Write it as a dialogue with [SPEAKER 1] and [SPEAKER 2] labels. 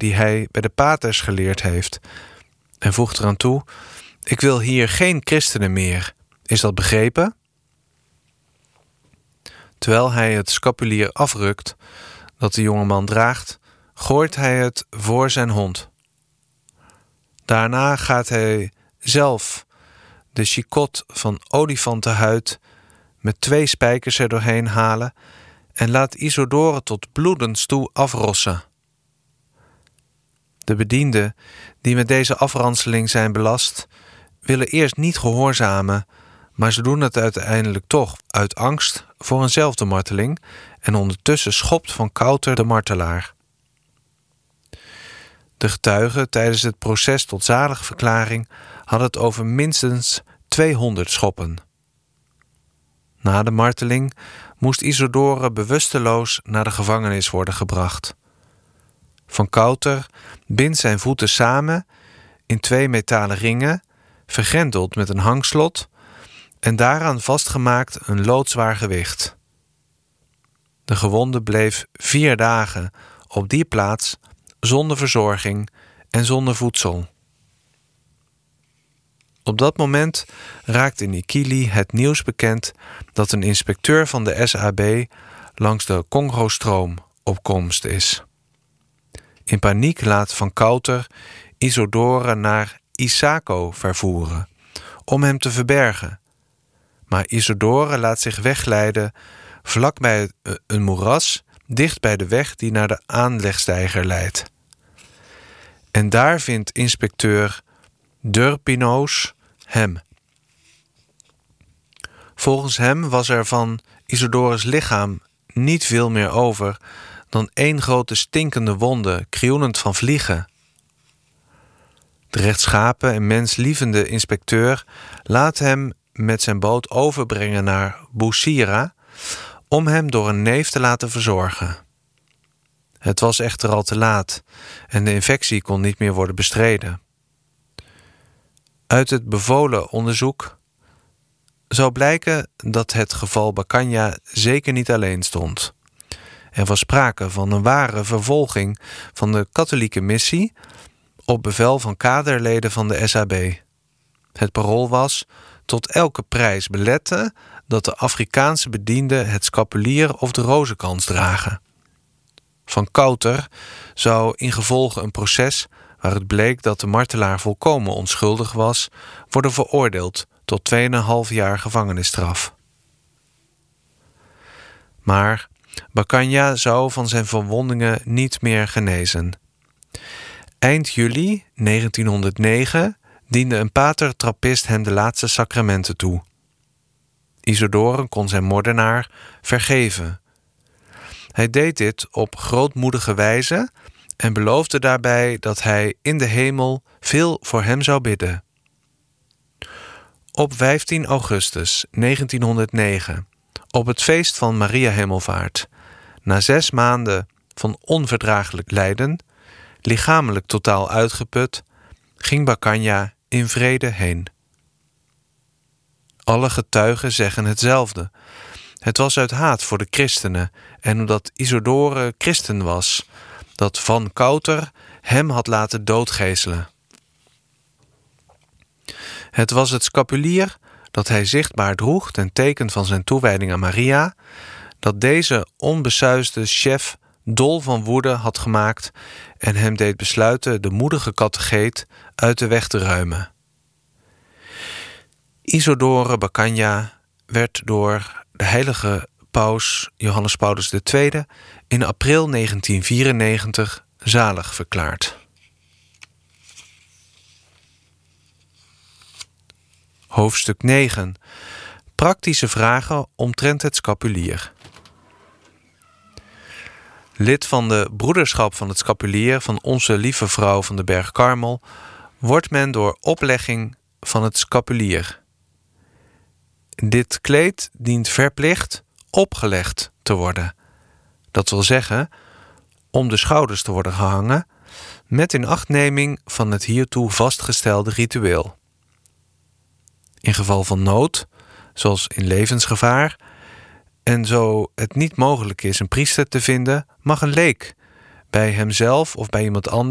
[SPEAKER 1] die hij bij de paters geleerd heeft. En voegt eraan toe: ik wil hier geen christenen meer. Is dat begrepen? Terwijl hij het scapulier afrukt dat de jongeman draagt, gooit hij het voor zijn hond. Daarna gaat hij zelf de chicot van olifantenhuid met 2 spijkers er doorheen halen en laat Isidore tot bloedens toe afrossen. De bedienden die met deze afranseling zijn belast, willen eerst niet gehoorzamen, maar ze doen het uiteindelijk toch uit angst voor eenzelfde marteling en ondertussen schopt Van Kouter de martelaar. De getuigen tijdens het proces tot zaligverklaring hadden het over minstens 200 schoppen. Na de marteling moest Isidore bewusteloos naar de gevangenis worden gebracht. Van Kouter bindt zijn voeten samen in 2 metalen ringen, vergrendeld met een hangslot en daaraan vastgemaakt een loodzwaar gewicht. De gewonde bleef 4 dagen op die plaats zonder verzorging en zonder voedsel. Op dat moment raakt in Ikili het nieuws bekend dat een inspecteur van de SAB langs de Congo-stroom op komst is. In paniek laat Van Kouter Isidore naar Isako vervoeren om hem te verbergen. Maar Isidore laat zich wegleiden vlak bij een moeras dicht bij de weg die naar de aanlegsteiger leidt. En daar vindt inspecteur Durpinoos hem. Volgens hem was er van Isidores lichaam niet veel meer over dan 1 grote stinkende wonde, krioelend van vliegen. De rechtschapen en menslievende inspecteur laat hem met zijn boot overbrengen naar Boussira om hem door een neef te laten verzorgen. Het was echter al te laat en de infectie kon niet meer worden bestreden. Uit het bevolen onderzoek zou blijken dat het geval Bacagna zeker niet alleen stond. Er was sprake van een ware vervolging van de katholieke missie op bevel van kaderleden van de SAB. Het parool was tot elke prijs beletten dat de Afrikaanse bedienden het scapulier of de rozenkrans dragen. Van Kouter zou ingevolge een proces waar het bleek dat de martelaar volkomen onschuldig was, worden veroordeeld tot 2,5 jaar gevangenisstraf. Maar Bacagna zou van zijn verwondingen niet meer genezen. Eind juli 1909 diende een pater-trappist hem de laatste sacramenten toe. Isidore kon zijn moordenaar vergeven. Hij deed dit op grootmoedige wijze en beloofde daarbij dat hij in de hemel veel voor hem zou bidden. Op 15 augustus 1909, op het feest van Maria Hemelvaart, na 6 maanden van onverdraaglijk lijden, lichamelijk totaal uitgeput, ging Bacagna in vrede heen. Alle getuigen zeggen hetzelfde. Het was uit haat voor de christenen en omdat Isidore christen was, dat Van Kouter hem had laten doodgeeselen. Het was het scapulier dat hij zichtbaar droeg ten teken van zijn toewijding aan Maria, dat deze onbesuisde chef dol van woede had gemaakt en hem deed besluiten de moedige catecheet uit de weg te ruimen. Isidore Bacagna werd door de heilige paus Johannes Paulus II in april 1994 zalig verklaard. Hoofdstuk 9. Praktische vragen omtrent het scapulier. Lid van de broederschap van het scapulier van Onze Lieve Vrouw van de Berg Karmel wordt men door oplegging van het scapulier. Dit kleed dient verplicht opgelegd te worden. Dat wil zeggen, om de schouders te worden gehangen, met inachtneming van het hiertoe vastgestelde ritueel. In geval van nood, zoals in levensgevaar, en zo het niet mogelijk is een priester te vinden, mag een leek bij hemzelf of bij iemand anders